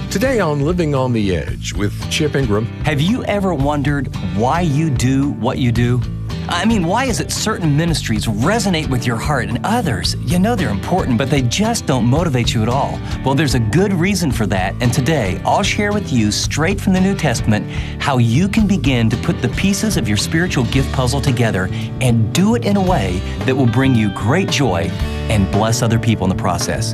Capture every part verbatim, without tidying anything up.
Today on Living on the Edge with Chip Ingram. Have you ever wondered why you do what you do? I mean, why is it certain ministries resonate with your heart and others, you know they're important, but they just don't motivate you at all? Well, there's a good reason for that, and today I'll share with you straight from the New Testament how you can begin to put the pieces of your spiritual gift puzzle together and do it in a way that will bring you great joy and bless other people in the process.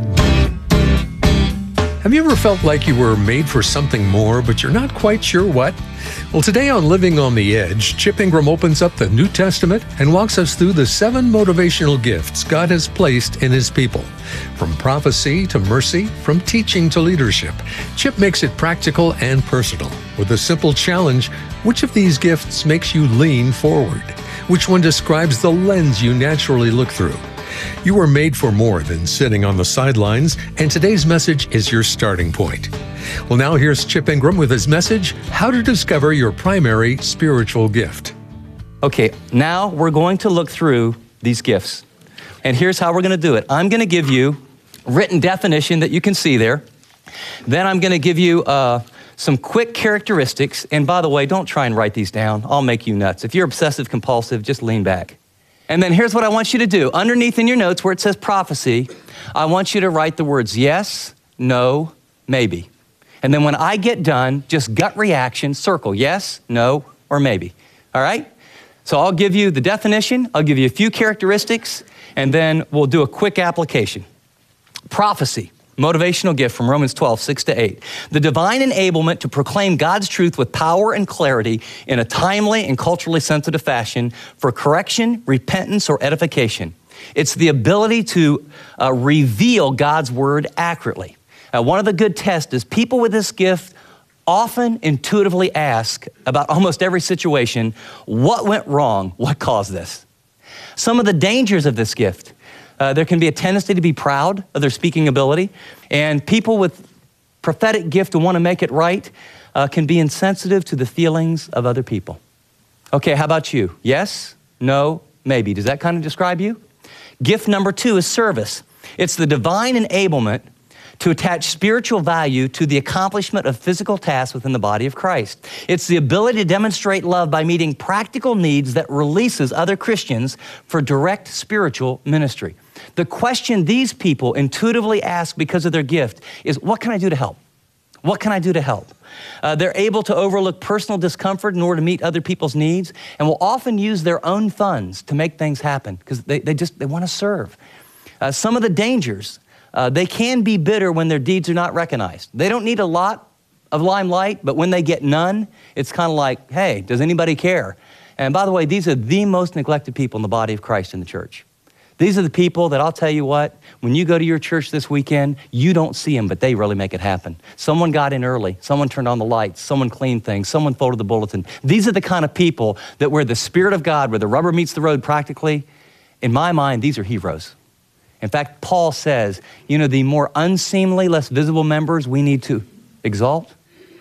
Have you ever felt like you were made for something more, but you're not quite sure what? Well, today on Living on the Edge, Chip Ingram opens up the New Testament and walks us through the seven motivational gifts God has placed in His people. From prophecy to mercy, from teaching to leadership, Chip makes it practical and personal. With a simple challenge, which of these gifts makes you lean forward? Which one describes the lens you naturally look through? You are made for more than sitting on the sidelines, and today's message is your starting point. Well, now here's Chip Ingram with his message, How to Discover Your Primary Spiritual Gift. Okay, now we're going to look through these gifts. And here's how we're going to do it. I'm going to give you written definition that you can see there. Then I'm going to give you uh, some quick characteristics. And by the way, don't try and write these down. I'll make you nuts. If you're obsessive compulsive, just lean back. And then here's what I want you to do. Underneath in your notes where it says prophecy, I want you to write the words yes, no, maybe. And then when I get done, just gut reaction, circle yes, no, or maybe. All right? So I'll give you the definition, I'll give you a few characteristics, and then we'll do a quick application. Prophecy. Motivational gift from Romans twelve, six to eight. The divine enablement to proclaim God's truth with power and clarity in a timely and culturally sensitive fashion for correction, repentance, or edification. It's the ability to uh, reveal God's word accurately. Now, one of the good tests is people with this gift often intuitively ask about almost every situation, what went wrong? What caused this? Some of the dangers of this gift. Uh, there can be a tendency to be proud of their speaking ability, and people with prophetic gift who want to make it right uh, can be insensitive to the feelings of other people. Okay, how about you? Yes, no, maybe. Does that kind of describe you? Gift number two is service. It's the divine enablement to attach spiritual value to the accomplishment of physical tasks within the body of Christ. It's the ability to demonstrate love by meeting practical needs that releases other Christians for direct spiritual ministry. The question these people intuitively ask because of their gift is, what can I do to help? What can I do to help? Uh, they're able to overlook personal discomfort in order to meet other people's needs, and will often use their own funds to make things happen because they, they just they want to serve. Uh, some of the dangers, uh, they can be bitter when their deeds are not recognized. They don't need a lot of limelight, but when they get none, it's kind of like, hey, does anybody care? And by the way, these are the most neglected people in the body of Christ in the church. These are the people that I'll tell you what, when you go to your church this weekend, you don't see them, but they really make it happen. Someone got in early, someone turned on the lights, someone cleaned things, someone folded the bulletin. These are the kind of people that where the Spirit of God, where the rubber meets the road practically, in my mind, these are heroes. In fact, Paul says, you know, the more unseemly, less visible members we need to exalt.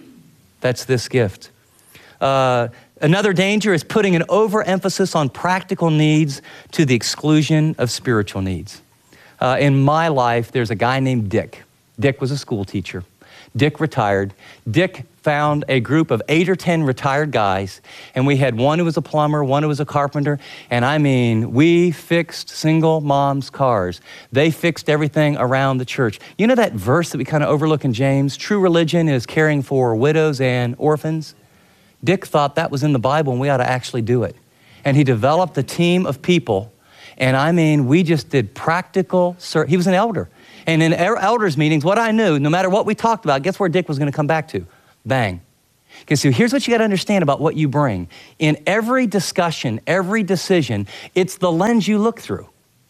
That's this gift. Uh, Another danger is putting an overemphasis on practical needs to the exclusion of spiritual needs. Uh, in my life, there's a guy named Dick. Dick was a school teacher. Dick retired. Dick found a group of eight or ten retired guys, and we had one who was a plumber, one who was a carpenter, and I mean, we fixed single moms' cars. They fixed everything around the church. You know that verse that we kind of overlook in James? True religion is caring for widows and orphans. Dick thought that was in the Bible and we ought to actually do it. And he developed a team of people. And I mean, we just did practical, ser- he was an elder. And in our elders meetings, what I knew, no matter what we talked about, guess where Dick was going to come back to? Bang. Okay, so here's what you got to understand about what you bring. In every discussion, every decision, it's the lens you look through.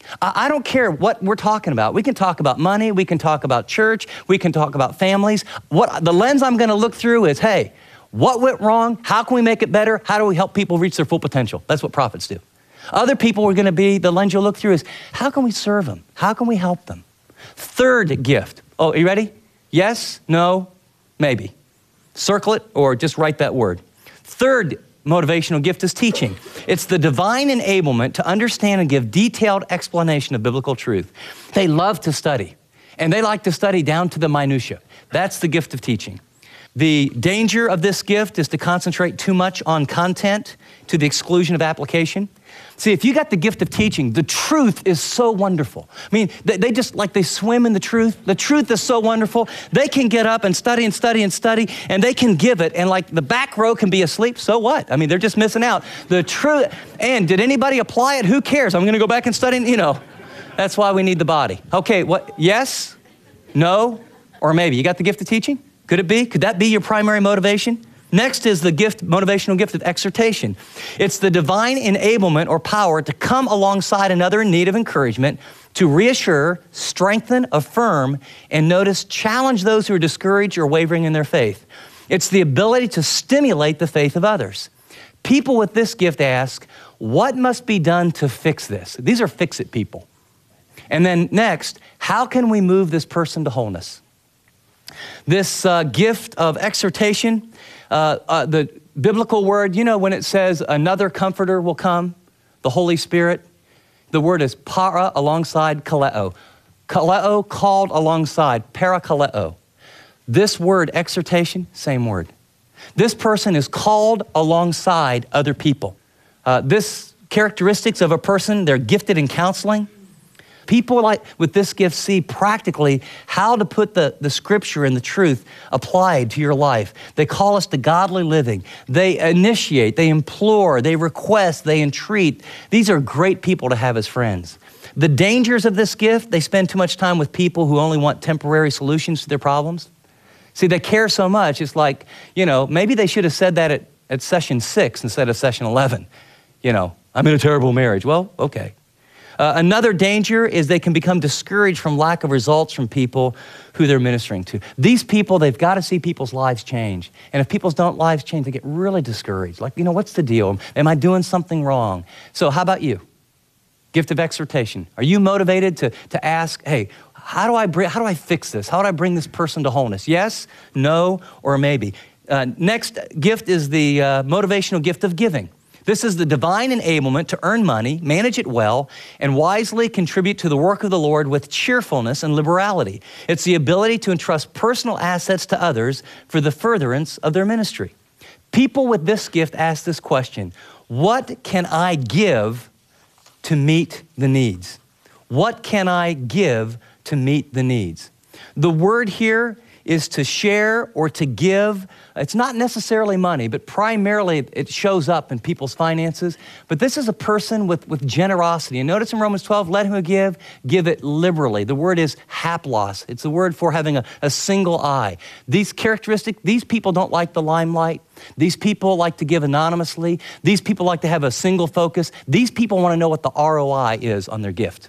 I don't care what we're talking about. We can talk about money. We can talk about church. We can talk about families. What the lens I'm going to look through is, hey, what went wrong? How can we make it better? How do we help people reach their full potential? That's what prophets do. Other people are going to be, the lens you'll look through is, how can we serve them? How can we help them? Third gift. Oh, are you ready? Yes, no, maybe. Circle it or just write that word. Third motivational gift is teaching. It's the divine enablement to understand and give detailed explanation of biblical truth. They love to study. And they like to study down to the minutia. That's the gift of teaching. The danger of this gift is to concentrate too much on content to the exclusion of application. See, if you got the gift of teaching, the truth is so wonderful. I mean, they, they just like they swim in the truth. The truth is so wonderful. They can get up and study and study and study, and they can give it. And like the back row can be asleep, so what? I mean, they're just missing out. The truth, and did anybody apply it? Who cares? I'm going to go back and study, you know. That's why we need the body. Okay, what? Yes? No? Or maybe. You got the gift of teaching? Could it be? Could that be your primary motivation? Next is the gift, motivational gift of exhortation. It's the divine enablement or power to come alongside another in need of encouragement, to reassure, strengthen, affirm, and notice, challenge those who are discouraged or wavering in their faith. It's the ability to stimulate the faith of others. People with this gift ask, what must be done to fix this? These are fix-it people. And then next, how can we move this person to wholeness? This uh, gift of exhortation, uh, uh, the biblical word, you know, when it says another comforter will come, the Holy Spirit, the word is para alongside kaleo. Kaleo, called alongside, parakaleo. This word, exhortation, same word. This person is called alongside other people. Uh, this characteristics of a person, they're gifted in counseling. People like with this gift see practically how to put the, the scripture and the truth applied to your life. They call us to godly living. They initiate, they implore, they request, they entreat. These are great people to have as friends. The dangers of this gift, they spend too much time with people who only want temporary solutions to their problems. See, they care so much, it's like, you know, maybe they should have said that at, at session six instead of session eleven. You know, I'm in a terrible marriage. Well, okay. Uh, another danger is they can become discouraged from lack of results from people who they're ministering to. These people, they've got to see people's lives change. And if people's don't lives change, they get really discouraged. Like, you know, what's the deal? Am I doing something wrong? So how about you? Gift of exhortation. Are you motivated to, to ask, hey, how do I bring, how do I fix this? How do I bring this person to wholeness? Yes, no, or maybe. Uh, next gift is the uh, motivational gift of giving. This is the divine enablement to earn money, manage it well, and wisely contribute to the work of the Lord with cheerfulness and liberality. It's the ability to entrust personal assets to others for the furtherance of their ministry. People with this gift ask this question: what can I give to meet the needs? What can I give to meet the needs? The word here is to share or to give. It's not necessarily money, but primarily it shows up in people's finances. But this is a person with, with generosity. And notice in Romans twelve, let him who give, give it liberally. The word is haplos. It's the word for having a, a single eye. These characteristics, these people don't like the limelight. These people like to give anonymously. These people like to have a single focus. These people want to know what the R O I is on their gift.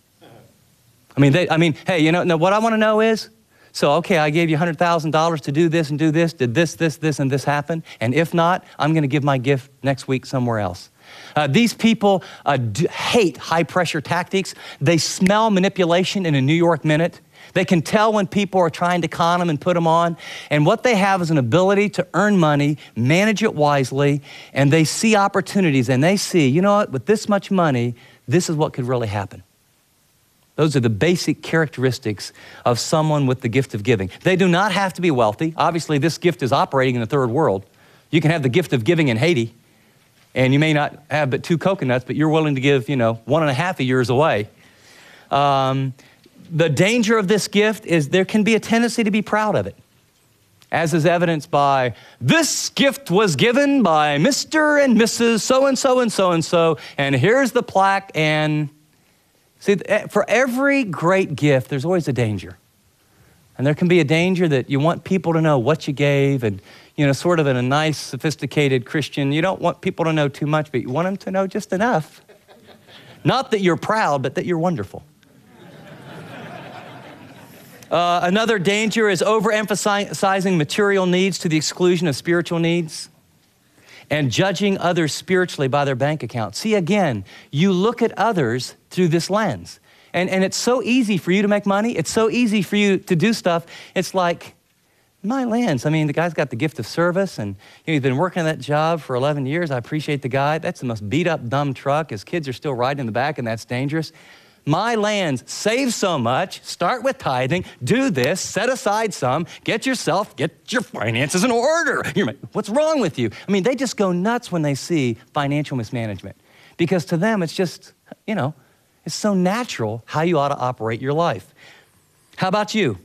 I mean, they, I mean, hey, you know, now what I want to know is, so, okay, I gave you one hundred thousand dollars to do this and do this. Did this, this, this, and this happen? And if not, I'm going to give my gift next week somewhere else. Uh, these people uh, d- hate high-pressure tactics. They smell manipulation in a New York minute. They can tell when people are trying to con them and put them on. And what they have is an ability to earn money, manage it wisely, and they see opportunities, and they see, you know what, with this much money, this is what could really happen. Those are the basic characteristics of someone with the gift of giving. They do not have to be wealthy. Obviously, this gift is operating in the third world. You can have the gift of giving in Haiti, and you may not have but two coconuts, but you're willing to give, you know, one and a half of yours away. Um, the danger of this gift is there can be a tendency to be proud of it, as is evidenced by, this gift was given by Mister and Missus So-and-so and so-and-so, and here's the plaque, and see, for every great gift, there's always a danger. And there can be a danger that you want people to know what you gave, and, you know, sort of in a nice, sophisticated Christian, you don't want people to know too much, but you want them to know just enough. Not that you're proud, but that you're wonderful. Uh, another danger is overemphasizing material needs to the exclusion of spiritual needs, and judging others spiritually by their bank account. See, again, you look at others through this lens. And, and it's so easy for you to make money. It's so easy for you to do stuff. It's like, my lands. I mean, the guy's got the gift of service, and you know, he's been working that job for eleven years. I appreciate the guy. That's the most beat up, dumb truck. His kids are still riding in the back, and that's dangerous. My lands save so much, start with tithing, do this, set aside some, get yourself, get your finances in order. You're like, what's wrong with you? I mean, they just go nuts when they see financial mismanagement because to them, it's just, you know, it's so natural how you ought to operate your life. How about you?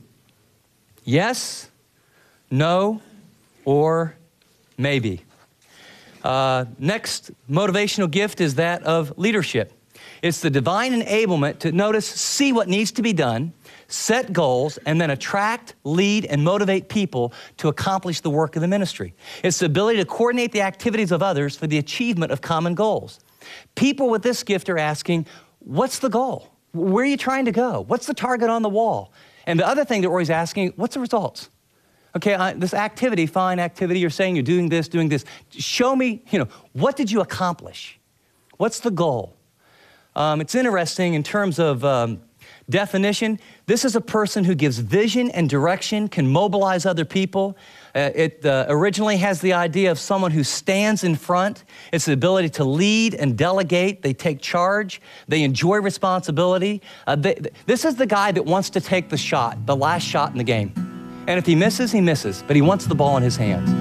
Yes, no, or maybe. Uh, next motivational gift is that of leadership. It's the divine enablement to notice, see what needs to be done, set goals, and then attract, lead, and motivate people to accomplish the work of the ministry. It's the ability to coordinate the activities of others for the achievement of common goals. People with this gift are asking, what's the goal? Where are you trying to go? What's the target on the wall? And the other thing that we're always asking, what's the results? Okay, uh, this activity, fine activity, you're saying you're doing this, doing this. Show me, you know, what did you accomplish? What's the goal? Um, it's interesting in terms of um, definition. This is a person who gives vision and direction, can mobilize other people. Uh, it uh, originally has the idea of someone who stands in front. It's the ability to lead and delegate. They take charge. They enjoy responsibility. Uh, they, this is the guy that wants to take the shot, the last shot in the game. And if he misses, he misses, but he wants the ball in his hands.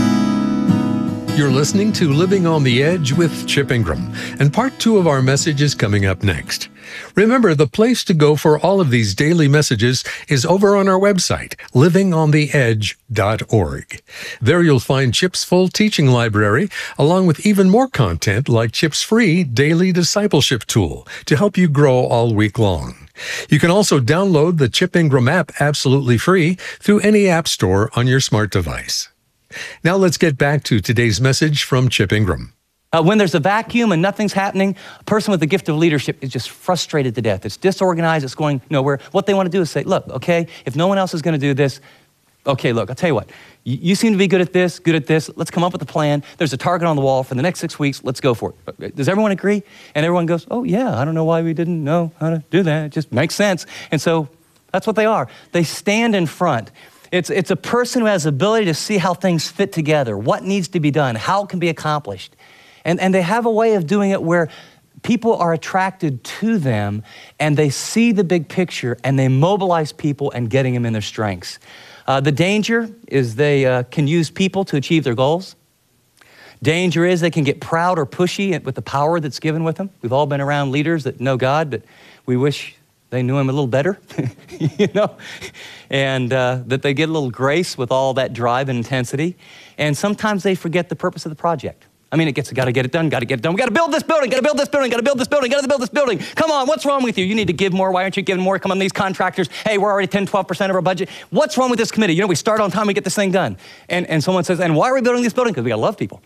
You're listening to Living on the Edge with Chip Ingram, and part two of our message is coming up next. Remember, the place to go for all of these daily messages is over on our website, living on the edge dot org. There you'll find Chip's full teaching library, along with even more content like Chip's free daily discipleship tool to help you grow all week long. You can also download the Chip Ingram app absolutely free through any app store on your smart device. Now let's get back to today's message from Chip Ingram. Uh, when there's a vacuum and nothing's happening, a person with the gift of leadership is just frustrated to death. It's disorganized. It's going nowhere. What they want to do is say, look, okay, if no one else is going to do this, okay, look, I'll tell you what. You, you seem to be good at this, good at this. Let's come up with a plan. There's a target on the wall for the next six weeks. Let's go for it. Does everyone agree? And everyone goes, oh, yeah, I don't know why we didn't know how to do that. It just makes sense. And so that's what they are. They stand in front. It's, it's a person who has the ability to see how things fit together, what needs to be done, how it can be accomplished. And, and they have a way of doing it where people are attracted to them and they see the big picture and they mobilize people and getting them in their strengths. Uh, the danger is they uh, can use people to achieve their goals. Danger is they can get proud or pushy with the power that's given with them. We've all been around leaders that know God, but we wish they knew him a little better, you know, and uh, that they get a little grace with all that drive and intensity. And sometimes they forget the purpose of the project. I mean, it gets, got to get it done, got to get it done. We got to build this building, got to build this building, got to build this building, got to build this building. Come on, what's wrong with you? You need to give more. Why aren't you giving more? Come on, these contractors. Hey, we're already ten, twelve percent of our budget. What's wrong with this committee? You know, we start on time, we get this thing done. And, and someone says, and why are we building this building? Because we got to love people.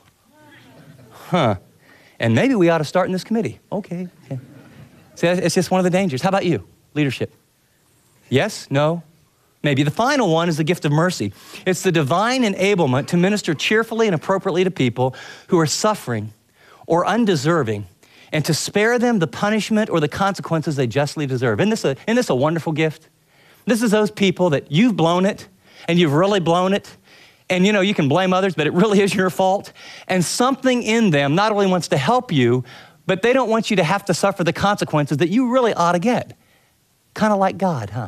Huh. And maybe we ought to start in this committee. Okay. okay. See, it's just one of the dangers. How about you? Leadership. Yes? No? Maybe. The final one is the gift of mercy. It's the divine enablement to minister cheerfully and appropriately to people who are suffering or undeserving and to spare them the punishment or the consequences they justly deserve. Isn't this a, isn't this a wonderful gift? This is those people that you've blown it and you've really blown it. And you know, you can blame others, but it really is your fault. And something in them not only wants to help you, but they don't want you to have to suffer the consequences that you really ought to get. Kind of like God, huh?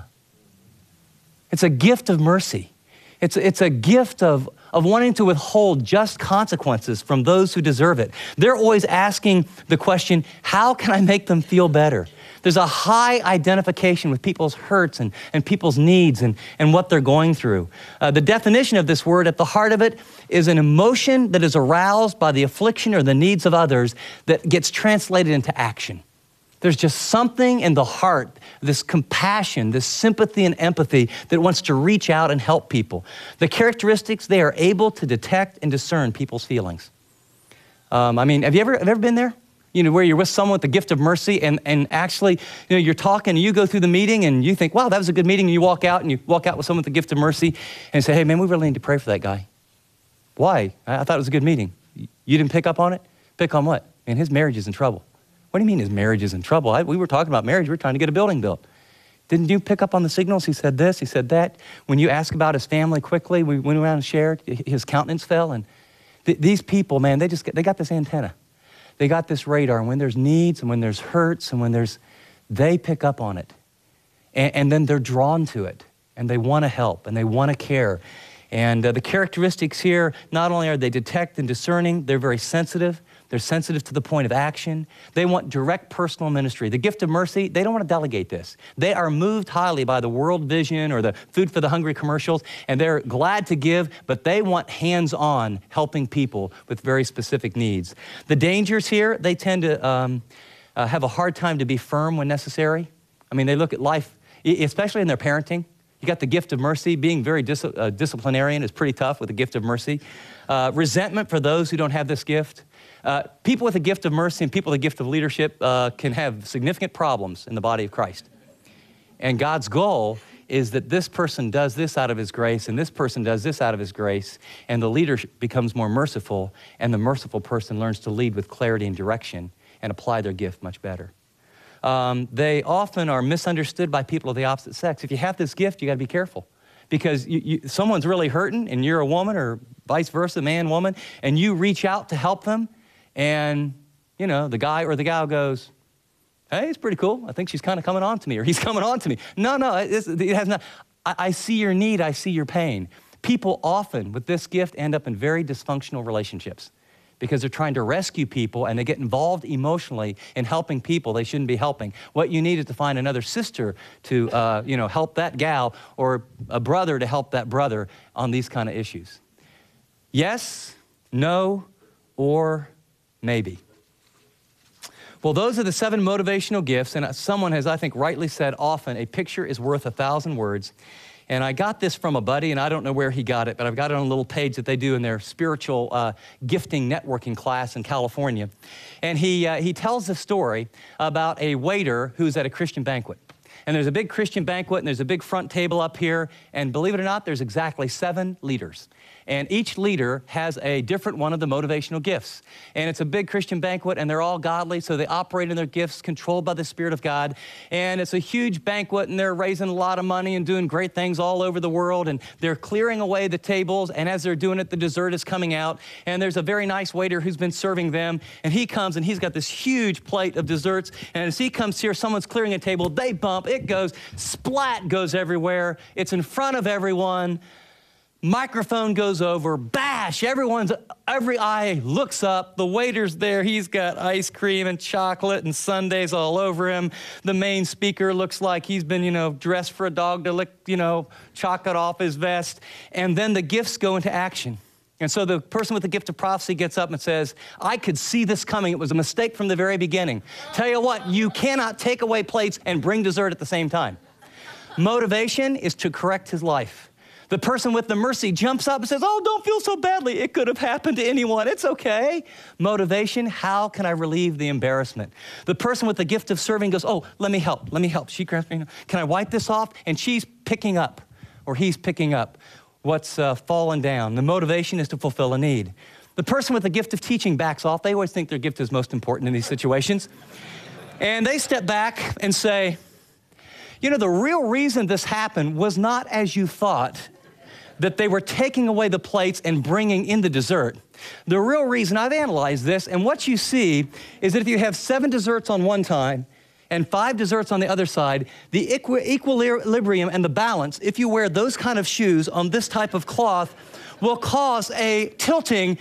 It's a gift of mercy. It's, it's a gift of, of wanting to withhold just consequences from those who deserve it. They're always asking the question, how can I make them feel better? There's a high identification with people's hurts and, and people's needs and, and what they're going through. Uh, the definition of this word at the heart of it is an emotion that is aroused by the affliction or the needs of others that gets translated into action. There's just something in the heart, this compassion, this sympathy and empathy that wants to reach out and help people. The characteristics, they are able to detect and discern people's feelings. Um, I mean, have you ever, have you ever been there? You know, where you're with someone with the gift of mercy and, and actually, you know, you're talking and you go through the meeting and you think, wow, that was a good meeting. And you walk out and you walk out with someone with the gift of mercy and say, hey, man, we really need to pray for that guy. Why? I, I thought it was a good meeting. You didn't pick up on it? Pick on what? Man, his marriage is in trouble. What do you mean his marriage is in trouble? I, we were talking about marriage. We were trying to get a building built. Didn't you pick up on the signals? He said this, he said that. When you ask about his family quickly, we went around and shared, his countenance fell. And th- these people, man, they just get, they got this antenna. They got this radar. And when there's needs and when there's hurts and when there's they pick up on it. And, and then they're drawn to it. And they want to help. And they want to care. And uh, the characteristics here, not only are they detect and discerning, they're very sensitive. They're sensitive to the point of action. They want direct personal ministry. The gift of mercy, they don't want to delegate this. They are moved highly by the World Vision or the Food for the Hungry commercials, and they're glad to give, but they want hands-on helping people with very specific needs. The dangers here, they tend to um, uh, have a hard time to be firm when necessary. I mean, they look at life, especially in their parenting. You got the gift of mercy. Being very dis uh, disciplinarian is pretty tough with the gift of mercy. Uh, resentment for those who don't have this gift. Uh, people with a gift of mercy and people with a gift of leadership uh, can have significant problems in the body of Christ. And God's goal is that this person does this out of his grace and this person does this out of his grace, and the leader becomes more merciful, and the merciful person learns to lead with clarity and direction and apply their gift much better. Um, they often are misunderstood by people of the opposite sex. If you have this gift, you got to be careful. Because you, you, someone's really hurting and you're a woman, or vice versa, man, woman, and you reach out to help them, and, you know, the guy or the gal goes, hey, it's pretty cool. I think she's kind of coming on to me, or he's coming on to me. No, no, it, it has not. I, I see your need. I see your pain. People often with this gift end up in very dysfunctional relationships because they're trying to rescue people, and they get involved emotionally in helping people they shouldn't be helping. What you need is to find another sister to, uh, you know, help that gal, or a brother to help that brother on these kind of issues. Yes, no, or maybe. Well, those are the seven motivational gifts, and someone has, I think, rightly said often, a picture is worth a thousand words. And I got this from a buddy, and I don't know where he got it, but I've got it on a little page that they do in their spiritual uh, gifting networking class in California. And he, uh, he tells a story about a waiter who's at a Christian banquet. And there's a big Christian banquet, and there's a big front table up here, and believe it or not, there's exactly seven leaders. And each leader has a different one of the motivational gifts. And it's a big Christian banquet, and they're all godly, so they operate in their gifts, controlled by the Spirit of God. And it's a huge banquet, and they're raising a lot of money and doing great things all over the world, and they're clearing away the tables, and as they're doing it, the dessert is coming out, and there's a very nice waiter who's been serving them, and he comes, and he's got this huge plate of desserts, and as he comes here, someone's clearing a table, they bump, it goes, splat goes everywhere, it's in front of everyone, microphone goes over, bash, everyone's, every eye looks up, the waiter's there, he's got ice cream and chocolate and sundaes all over him. The main speaker looks like he's been, you know, dressed for a dog to lick, you know, chocolate off his vest. And then the gifts go into action. And so the person with the gift of prophecy gets up and says, I could see this coming. It was a mistake from the very beginning. Tell you what, you cannot take away plates and bring dessert at the same time. Motivation is to correct his life. The person with the mercy jumps up and says, oh, don't feel so badly. It could have happened to anyone. It's okay. Motivation, how can I relieve the embarrassment? The person with the gift of serving goes, oh, let me help. Let me help. She grabs me. Can I wipe this off? And she's picking up, or he's picking up what's uh, fallen down. The motivation is to fulfill a need. The person with the gift of teaching backs off. They always think their gift is most important in these situations. And they step back and say, you know, the real reason this happened was not as you thought, that they were taking away the plates and bringing in the dessert. The real reason, I've analyzed this, and what you see is that if you have seven desserts on one time and five desserts on the other side, the equi equilibrium and the balance, if you wear those kind of shoes on this type of cloth, will cause a tilting,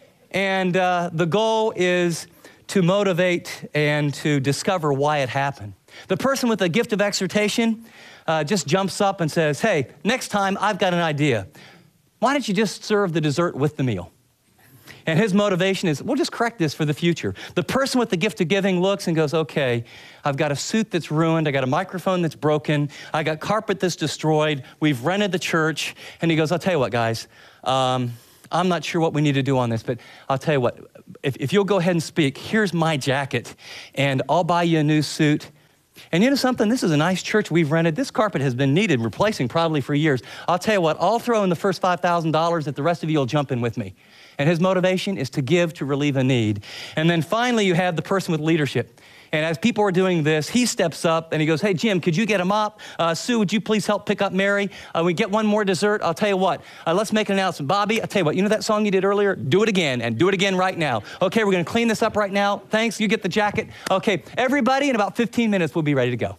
and uh, the goal is to motivate and to discover why it happened. The person with the gift of exhortation uh, just jumps up and says, hey, next time I've got an idea. Why don't you just serve the dessert with the meal? And his motivation is, we'll just correct this for the future. The person with the gift of giving looks and goes, okay, I've got a suit that's ruined. I got a microphone that's broken. I got carpet that's destroyed. We've rented the church. And he goes, I'll tell you what, guys, um, I'm not sure what we need to do on this, but I'll tell you what, if, if you'll go ahead and speak, here's my jacket, and I'll buy you a new suit. And you know something? This is a nice church we've rented. This carpet has been needed replacing probably for years. I'll tell you what, I'll throw in the first five thousand dollars that the rest of you will jump in with me. And his motivation is to give to relieve a need. And then finally, you have the person with leadership. And as people are doing this, he steps up and he goes, hey, Jim, could you get him up? Uh, Sue, would you please help pick up Mary? Uh, we get one more dessert. I'll tell you what, uh, let's make an announcement. Bobby, I'll tell you what, you know that song you did earlier? Do it again and do it again right now. Okay, we're gonna clean this up right now. Thanks, you get the jacket. Okay, everybody in about fifteen minutes, we'll be ready to go.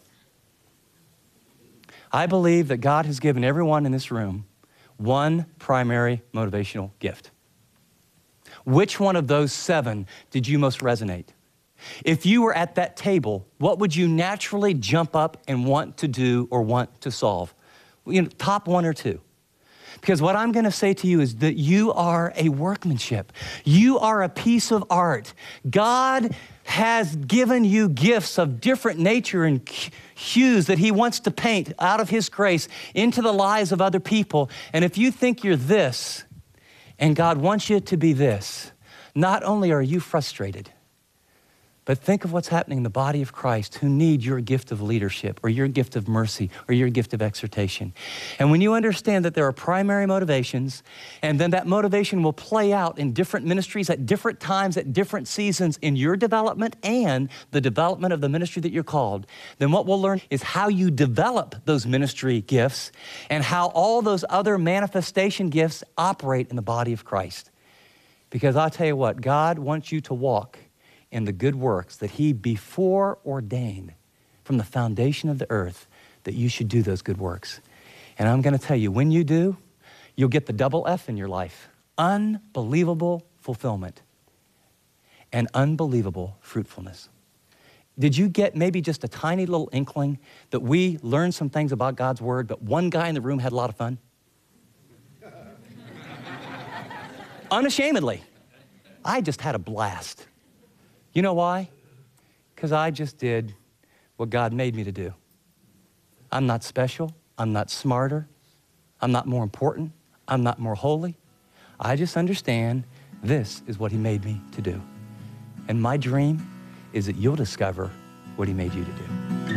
I believe that God has given everyone in this room one primary motivational gift. Which one of those seven did you most resonate? If you were at that table, what would you naturally jump up and want to do or want to solve? You know, top one or two. Because what I'm gonna say to you is that you are a workmanship. You are a piece of art. God has given you gifts of different nature and hues that he wants to paint out of his grace into the lives of other people. And if you think you're this, and God wants you to be this, not only are you frustrated, but think of what's happening in the body of Christ who need your gift of leadership or your gift of mercy or your gift of exhortation. And when you understand that there are primary motivations and then that motivation will play out in different ministries at different times, at different seasons in your development and the development of the ministry that you're called, then what we'll learn is how you develop those ministry gifts and how all those other manifestation gifts operate in the body of Christ. Because I'll tell you what, God wants you to walk in the good works that he before ordained from the foundation of the earth that you should do those good works. And I'm gonna tell you, when you do, you'll get the double F in your life. Unbelievable fulfillment and unbelievable fruitfulness. Did you get maybe just a tiny little inkling that we learned some things about God's word, but one guy in the room had a lot of fun? Unashamedly, I just had a blast. You know why? Because I just did what God made me to do. I'm not special. I'm not smarter. I'm not more important. I'm not more holy. I just understand this is what he made me to do. And my dream is that you'll discover what he made you to do.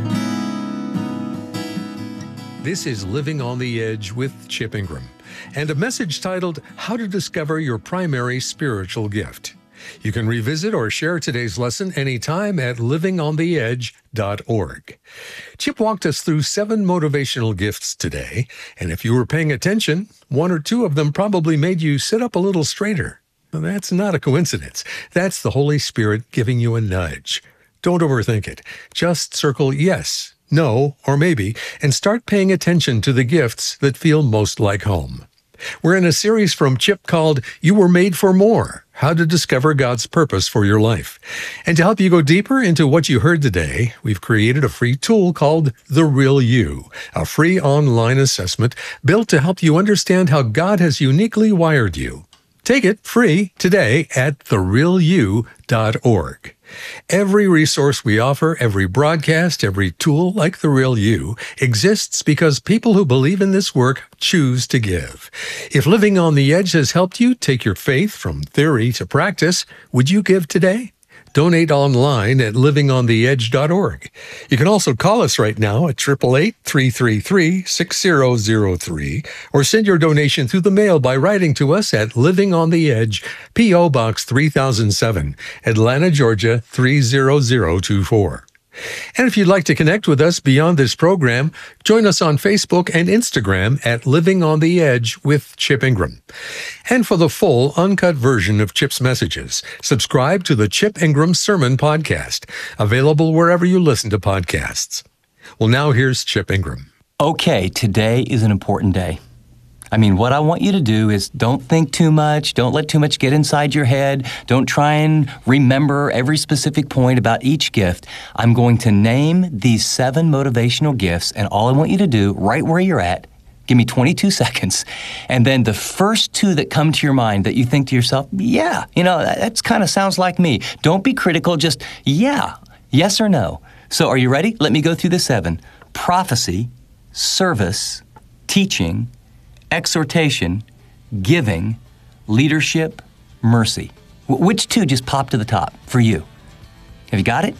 This is Living on the Edge with Chip Ingram, and a message titled, How to Discover Your Primary Spiritual Gift. You can revisit or share today's lesson anytime at living on the edge dot org. Chip walked us through seven motivational gifts today, and if you were paying attention, one or two of them probably made you sit up a little straighter. Well, that's not a coincidence. That's the Holy Spirit giving you a nudge. Don't overthink it. Just circle yes, no, or maybe, and start paying attention to the gifts that feel most like home. We're in a series from Chip called You Were Made for More, How to Discover God's Purpose for Your Life. And to help you go deeper into what you heard today, we've created a free tool called The Real You, a free online assessment built to help you understand how God has uniquely wired you. Take it free today at the real you dot org. Every resource we offer, every broadcast, every tool like The Real You exists because people who believe in this work choose to give. If Living on the Edge has helped you take your faith from theory to practice, would you give today? Donate online at living on the edge dot org. You can also call us right now at eight eight eight, three three three, six zero zero three or send your donation through the mail by writing to us at Living on the Edge, P O Box three thousand seven, Atlanta, Georgia three zero zero two four. And if you'd like to connect with us beyond this program, join us on Facebook and Instagram at Living on the Edge with Chip Ingram. And for the full, uncut version of Chip's messages, subscribe to the Chip Ingram Sermon Podcast, available wherever you listen to podcasts. Well, now here's Chip Ingram. Okay, today is an important day. I mean, what I want you to do is don't think too much. Don't let too much get inside your head. Don't try and remember every specific point about each gift. I'm going to name these seven motivational gifts, and all I want you to do, right where you're at, give me twenty-two seconds, and then the first two that come to your mind that you think to yourself, yeah, you know, that kind of sounds like me. Don't be critical, just yeah, yes or no. So are you ready? Let me go through the seven. Prophecy, service, teaching, exhortation, giving, leadership, mercy. Which two just popped to the top for you? Have you got it?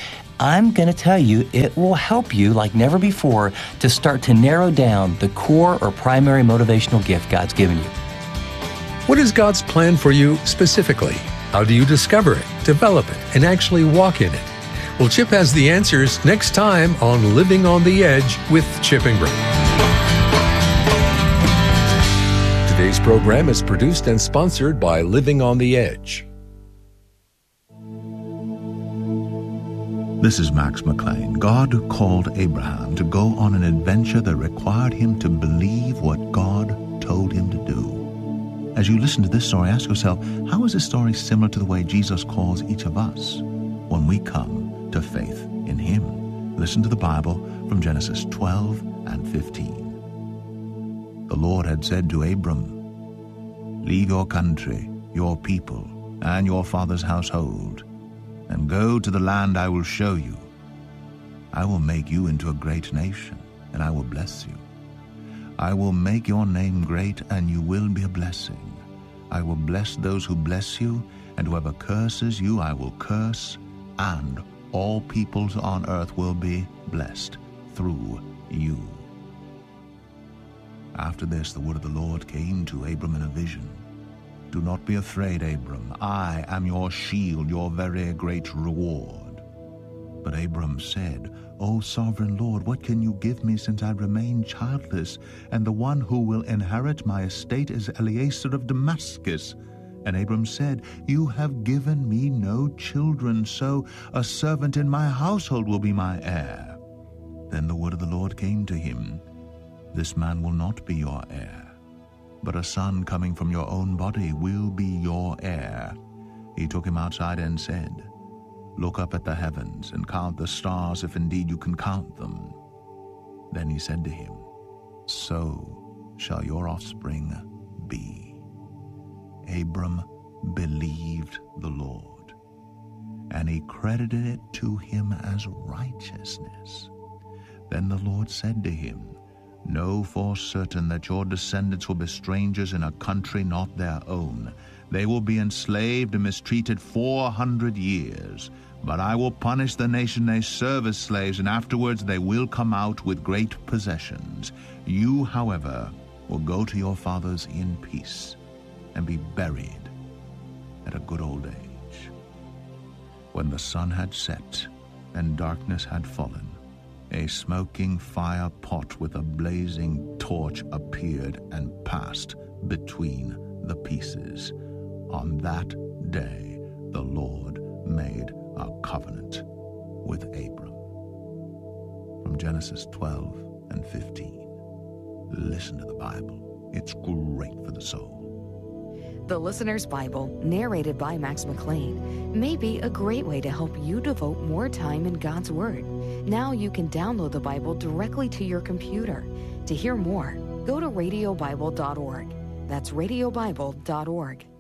I'm going to tell you it will help you like never before to start to narrow down the core or primary motivational gift God's given you. What is God's plan for you specifically? How do you discover it, develop it, and actually walk in it? Well, Chip has the answers next time on Living on the Edge with Chip Ingram. Today's program is produced and sponsored by Living on the Edge. This is Max McLean. God called Abraham to go on an adventure that required him to believe what God told him to do. As you listen to this story, ask yourself, how is this story similar to the way Jesus calls each of us when we come to faith in Him? Listen to the Bible from Genesis twelve and fifteen. The Lord had said to Abram, "Leave your country, your people, and your father's household, and go to the land I will show you. I will make you into a great nation, and I will bless you. I will make your name great, and you will be a blessing. I will bless those who bless you, and whoever curses you I will curse, and all peoples on earth will be blessed through you." After this, the word of the Lord came to Abram in a vision. "Do not be afraid, Abram. I am your shield, your very great reward." But Abram said, "O sovereign Lord, what can you give me since I remain childless, and the one who will inherit my estate is Eliezer of Damascus?" And Abram said, "You have given me no children, so a servant in my household will be my heir." Then the word of the Lord came to him, "This man will not be your heir, but a son coming from your own body will be your heir." He took him outside and said, "Look up at the heavens and count the stars, if indeed you can count them." Then he said to him, "So shall your offspring be." Abram believed the Lord, and He credited it to him as righteousness. Then the Lord said to him, "Know for certain that your descendants will be strangers in a country not their own. They will be enslaved and mistreated four hundred years. But I will punish the nation they serve as slaves, and afterwards they will come out with great possessions. You, however, will go to your fathers in peace and be buried at a good old age." When the sun had set and darkness had fallen, a smoking fire pot with a blazing torch appeared and passed between the pieces. On that day the Lord made a covenant with Abram. From Genesis twelve and fifteen. Listen to the Bible. It's great for the soul. The Listener's Bible, narrated by Max McLean, may be a great way to help you devote more time in God's Word. Now you can download the Bible directly to your computer. To hear more, go to radio bible dot org. That's radio bible dot org.